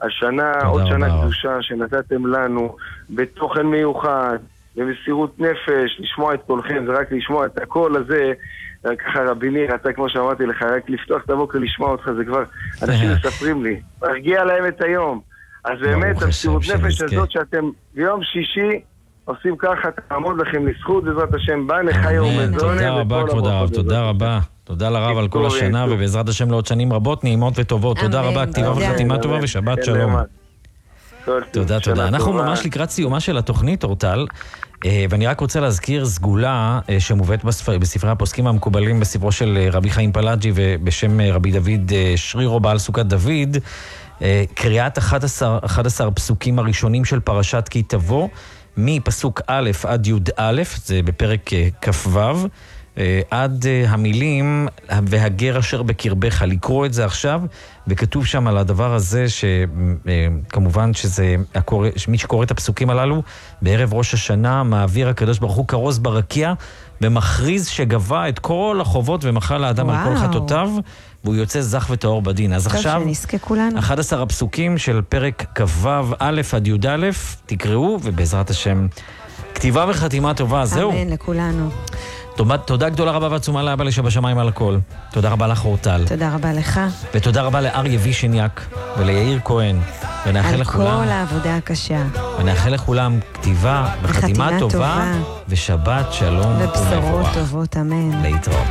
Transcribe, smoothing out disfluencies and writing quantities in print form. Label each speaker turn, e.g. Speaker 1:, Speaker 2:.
Speaker 1: השנה, עוד שנה קדושה שנתתם לנו, בתוכן מיוחד, במסירות נפש, לשמוע את קולכם, זה רק לשמוע את הקול הזה, ככה רבי ניר, אתה כמו שאמרתי לך, רק לפתוח את הבוקר לשמוע אותך, זה כבר, אנשים מספרים לי, הרגיע להם את היום. אז באמת, המסירות נפש הזאת שאתם ביום שישי עושים ככה, תעמוד לכם לזכות, בעזרת השם, בא נחי ומזונה.
Speaker 2: תודה רבה, כבוד הרב, תודה רבה. תודה לרב על כל השנה, ובעזרת השם לעוד שנים רבות, נעימות וטובות. תודה רבה, כתיבה וחתימה טובה ושבת שלום. תודה, תודה. אנחנו ממש לקראת סיומה של התוכנית, אורטל, ואני רק רוצה להזכיר סגולה שמובאת בספרי הפוסקים המקובלים בספרו של רבי חיים פלאג'י ובשם רבי דוד שרירו בעל סוכת דוד, קריאת 11 פסוקים הראשונים של פרשת כי תבוא, מפסוק א' עד י"א, זה בפרק כ"ו, עד המילים והגר אשר בקרבך, לקרוא את זה עכשיו, וכתוב שם על הדבר הזה שכמובן שזה מי שקורא את הפסוקים הללו בערב ראש השנה מעביר הקדוש ברוך הוא כרוז ברקיע ומכריז שגבה את כל החובות ומחל לאדם על כל חטאותיו והוא יוצא זך וטהור בדין. אז עכשיו 11 הפסוקים של פרק כ"ו א' עד י"א תקראו, ובעזרת השם כתיבה וחתימה טובה. זהו,
Speaker 3: אמן לכולנו.
Speaker 2: תודה גדולה רבה ועצומה לאבא לי שבשמיים על הכל. תודה רבה לך אורטל.
Speaker 3: תודה רבה לך.
Speaker 2: ותודה רבה לאריה וישניאק וליאיר כהן. ונאחל לכולם
Speaker 3: על כל העבודה הקשה.
Speaker 2: ונאחל לכולם כתיבה וחתימה טובה ושבת שלום
Speaker 3: ובשורות טובות, אמן.
Speaker 2: להתראות.